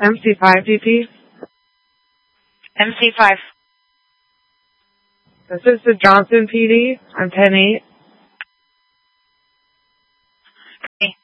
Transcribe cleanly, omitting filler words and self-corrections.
MC5 DP. MC5. This is the Johnson PD. I'm 10-8.